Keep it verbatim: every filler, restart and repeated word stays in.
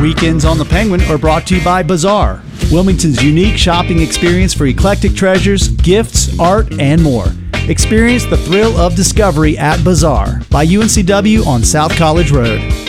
Weekends on the Penguin are brought to you by Bazaar, Wilmington's unique shopping experience for eclectic treasures, gifts, art, and more. Experience the thrill of discovery at Bazaar by U N C W on South College Road.